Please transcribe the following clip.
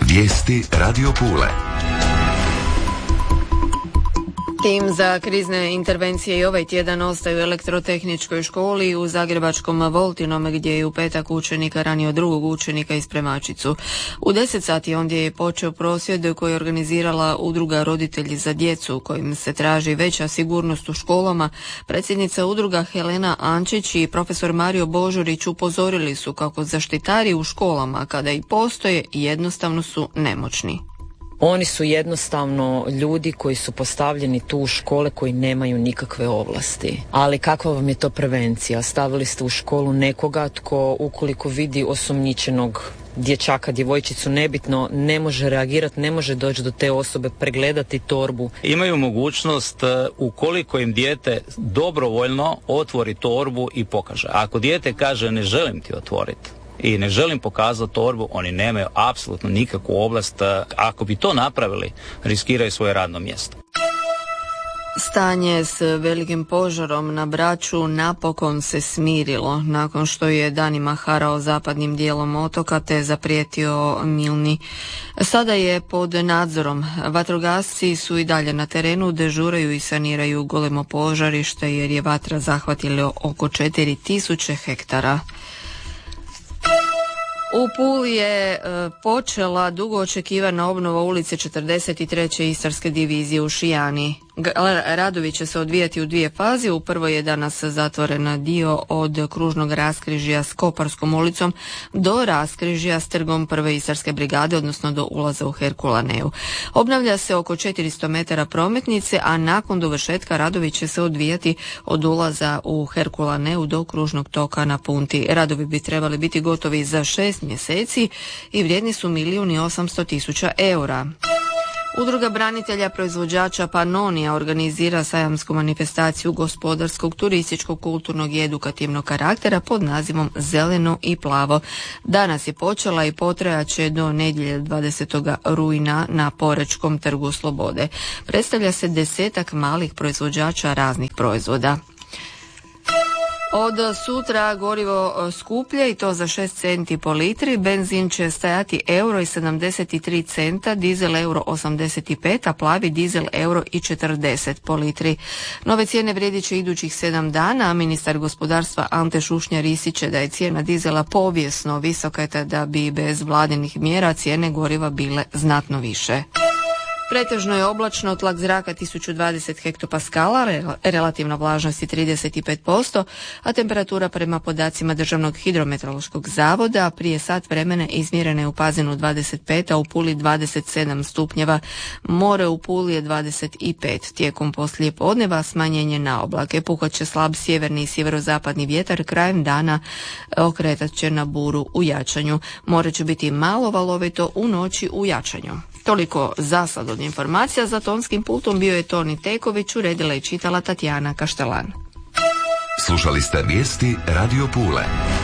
Vijesti Radio Pule. Tim za krizne intervencije i ovaj tjedan ostaje u Elektrotehničkoj školi u zagrebačkom Voltinom, gdje je u petak učenika ranio drugog učenika i spremačicu. U 10 sati ondje je počeo prosvjed koji je organizirala udruga Roditelji za djecu, kojim se traži veća sigurnost u školama. Predsjednica udruga Helena Ančić i profesor Mario Božurić upozorili su kako zaštitari u školama, kada i postoje, jednostavno su nemoćni. Oni su jednostavno ljudi koji su postavljeni tu u škole koji nemaju nikakve ovlasti. Ali kakva vam je to prevencija? Stavili ste u školu nekoga tko, ukoliko vidi osumnjičenog dječaka, djevojčicu, nebitno, ne može reagirati, ne može doći do te osobe, pregledati torbu. Imaju mogućnost, ukoliko im dijete dobrovoljno otvori torbu i pokaže. Ako dijete kaže ne želim ti otvoriti i ne želim pokazati torbu, oni nemaju apsolutno nikakvu ovlast. Ako bi to napravili, riskiraju svoje radno mjesto. Stanje s velikim požarom na Braču napokon se smirilo nakon što je danima harao zapadnim dijelom otoka te zaprijetio Milni. Sada je pod nadzorom. Vatrogasci su i dalje na terenu, dežuraju i saniraju golemo požarište jer je vatra zahvatila oko 4000 hektara. U Puli je počela dugo očekivana obnova ulice 43. Istarske divizije u Šijani. Radovi će se odvijati u dvije faze. U prvoj je danas zatvoren dio od kružnog raskrižja s Koparskom ulicom do raskrižja s trgom Prve Istarske brigade, odnosno do ulaza u Herkulaneu. Obnavlja se oko 400 metara prometnice, a nakon dovršetka radovi će se odvijati od ulaza u Herkulaneu do kružnog toka na Punti. Radovi bi trebali biti gotovi za 6 mjeseci i vrijedni su 1.800.000 eura. Udruga branitelja proizvođača Panonija organizira sajamsku manifestaciju gospodarskog, turističkog, kulturnog i edukativnog karaktera pod nazivom Zeleno i plavo. Danas je počela i potrajaće do nedjelje 20. rujna na Porečkom trgu Slobode. Predstavlja se 10 malih proizvođača raznih proizvoda. Od sutra gorivo skuplje i to za 6 centi po litri, benzin će stajati €73, dizel €85, a plavi dizel €40 po litri. Nove cijene vrijedit će idućih 7 dana, a ministar gospodarstva Ante Šušnjar ističe da je cijena dizela povijesno visoka te da bi bez vladinih mjera cijene goriva bile znatno više. Pretežno je oblačno, tlak zraka 1020 hektopaskala, relativna vlažnost je 35%, a temperatura prema podacima Državnog hidrometeorološkog zavoda prije sat vremena izmjerena je u Pazinu 25, a u Puli 27 stupnjeva. More u Puli je 25. Tijekom poslijepodneva smanjenje na oblake. Puhat će slab sjeverni i sjeverozapadni vjetar, krajem dana okretat će na buru u jačanju. More će biti malo valovito, u noći u jačanju. Toliko za sad od informacija. Za tonskim pultom bio je Toni Teković, uredila i čitala Tatjana Kaštelan. Slušali ste vijesti Radio Pule.